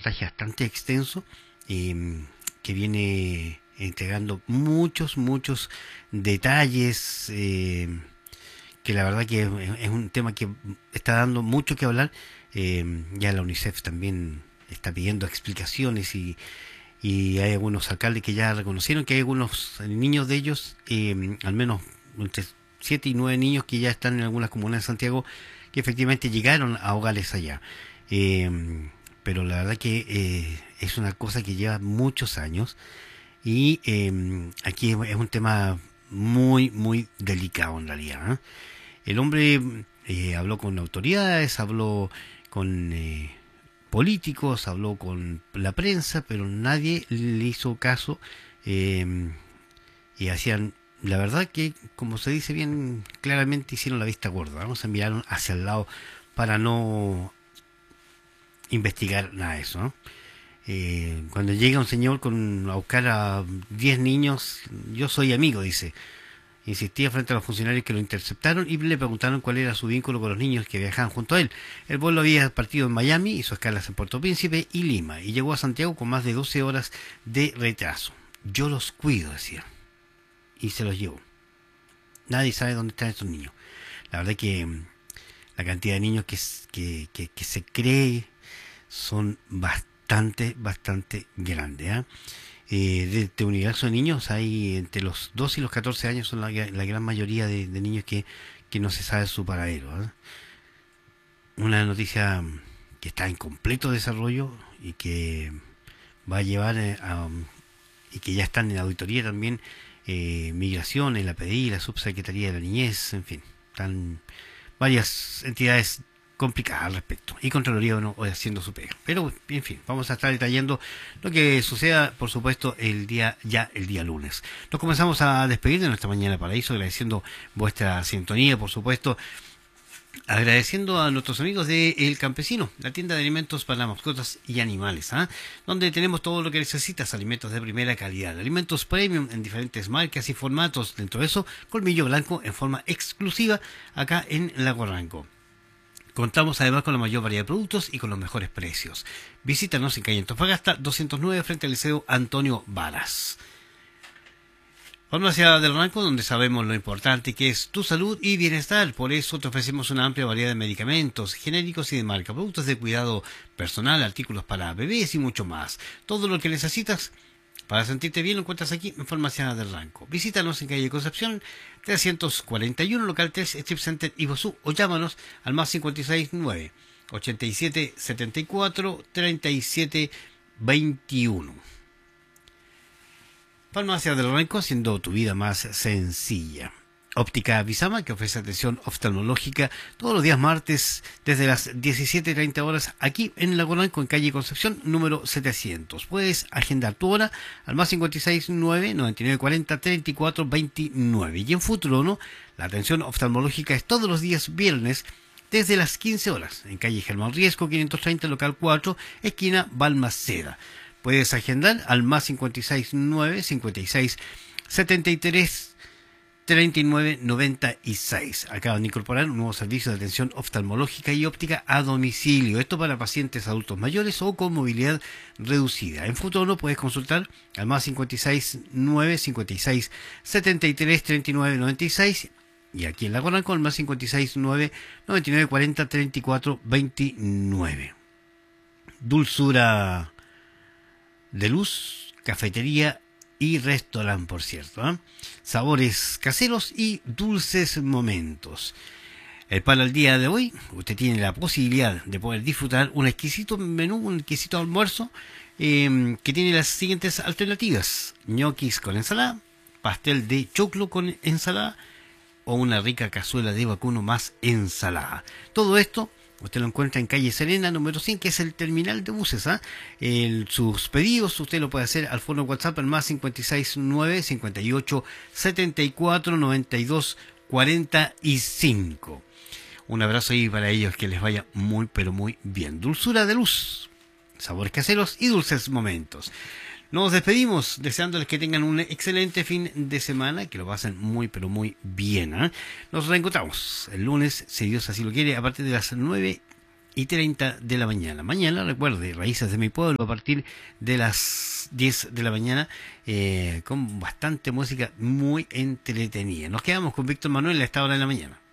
reportaje bastante extenso que viene entregando muchos detalles, que la verdad que es un tema que está dando mucho que hablar. Ya la UNICEF también está pidiendo explicaciones y hay algunos alcaldes que ya reconocieron que hay algunos niños de ellos, al menos entre 7 y 9 niños que ya están en algunas comunas de Santiago, que efectivamente llegaron a hogares allá. Pero la verdad que es una cosa que lleva muchos años y aquí es un tema muy delicado en realidad, ¿eh? El hombre habló con autoridades, habló con políticos, habló con la prensa, pero nadie le hizo caso, y hacían, la verdad que, como se dice bien claramente, hicieron la vista gorda, ¿no? Se miraron hacia el lado para no investigar nada de eso, ¿no? Cuando llega un señor a buscar a 10 niños, yo soy amigo, dice. Insistía frente a los funcionarios que lo interceptaron y le preguntaron cuál era su vínculo con los niños que viajaban junto a él. El vuelo había partido en Miami, hizo escalas en Puerto Príncipe y Lima, y llegó a Santiago con más de 12 horas de retraso. Yo los cuido, decía, y se los llevo. Nadie sabe dónde están estos niños. La verdad que la cantidad de niños que se cree son bastante grandes, ¿eh? De este universo de niños hay entre los 2 y los 14 años, son la gran mayoría de niños que no se sabe su paradero, ¿eh? Una noticia que está en completo desarrollo y que va a llevar y que ya están en auditoría también, Migración, la PDI, la Subsecretaría de la Niñez, en fin, están varias entidades complicadas al respecto, y Contraloría no haciendo su pega. Pero en fin, vamos a estar detallando lo que suceda, por supuesto, el día lunes. Nos comenzamos a despedir de nuestra mañana paraíso, agradeciendo vuestra sintonía, por supuesto, agradeciendo a nuestros amigos de El Campesino, la tienda de alimentos para mascotas y animales, ¿eh? Donde tenemos todo lo que necesitas, alimentos de primera calidad, alimentos premium en diferentes marcas y formatos. Dentro de eso, colmillo blanco en forma exclusiva acá en Lago Ranco. Contamos además con la mayor variedad de productos y con los mejores precios. Visítanos en calle Antofagasta 209 frente al Liceo Antonio Varas. Farmacia del Ranco, donde sabemos lo importante que es tu salud y bienestar. Por eso te ofrecemos una amplia variedad de medicamentos, genéricos y de marca, productos de cuidado personal, artículos para bebés y mucho más. Todo lo que necesitas para sentirte bien lo encuentras aquí en Farmacia del Ranco. Visítanos en calle Concepción 341, local 3, Strip Center Iguazú, o llámanos al más 569 87 74 37 21. Farmacia del Ranco, haciendo tu vida más sencilla. Óptica Visama, que ofrece atención oftalmológica todos los días martes desde las 17:30 horas aquí en Lago Ranco, en calle Concepción número 700. Puedes agendar tu hora al más 569 9940 34 29. Y en Futurono, la atención oftalmológica es todos los días viernes desde las 15 horas en calle Germán Riesco 530, local 4, esquina Balmaceda. Puedes agendar al más 569 56 73 3996. Acaban de incorporar un nuevo servicio de atención oftalmológica y óptica a domicilio. Esto para pacientes adultos mayores o con movilidad reducida. En Futurono puedes consultar al más 569 56 73 3996. Y aquí en Lago Ranco al más 569 9940 34 29. Dulzura de Luz, cafetería y restaurante, por cierto, ¿eh? Sabores caseros y dulces momentos. Para el día de hoy, usted tiene la posibilidad de poder disfrutar un exquisito menú, un exquisito almuerzo, que tiene las siguientes alternativas: ñoquis con ensalada, pastel de choclo con ensalada o una rica cazuela de vacuno más ensalada. Todo esto usted lo encuentra en calle Serena, número 100, que es el terminal de buses, ¿ah? Sus pedidos usted lo puede hacer al fono WhatsApp al más 569 58 74 92 45. Un abrazo ahí para ellos, que les vaya muy pero muy bien. Dulzura de Luz, sabores caseros y dulces momentos. Nos despedimos deseándoles que tengan un excelente fin de semana, que lo pasen muy pero muy bien, ¿eh? Nos reencontramos el lunes, si Dios así lo quiere, a partir de las 9 10:30 de la mañana. Mañana, recuerde, Raíces de mi Pueblo, a partir de las 10 de la mañana, con bastante música muy entretenida. Nos quedamos con Víctor Manuel a esta hora de la mañana.